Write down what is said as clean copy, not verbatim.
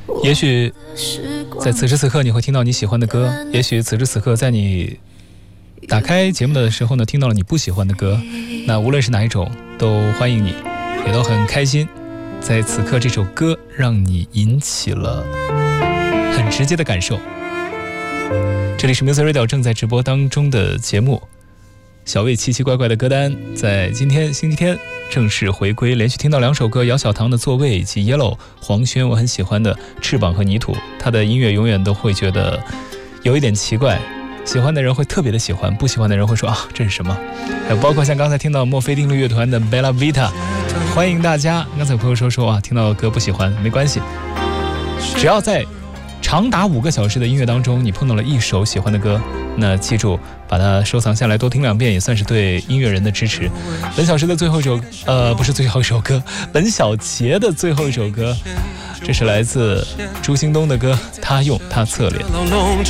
也许在此时此刻你会听到你喜欢的歌，也许此时此刻在你打开节目的时候呢，听到了你不喜欢的歌，那无论是哪一种都欢迎你，也都很开心。在此刻这首歌让你引起了很直接的感受。这里是 Music Radio 正在直播当中的节目，小魏奇奇怪怪的歌单在今天星期天正式回归，连续听到2首歌，姚小棠的座位以及 Yellow 黄轩我很喜欢的翅膀和泥土。他的音乐永远都会觉得有一点奇怪，喜欢的人会特别的喜欢，不喜欢的人会说啊这是什么。还有包括像刚才听到墨菲定律乐团的 Bella Vita， 欢迎大家。刚才有朋友说啊听到歌不喜欢没关系，只要在长达5个小时的音乐当中你碰到了一首喜欢的歌，那记住把它收藏下来，多听2遍，也算是对音乐人的支持。本小时的最后一首不是最后一首歌，本小节的最后一首歌，这是来自朱兴东的歌《他用他侧脸》。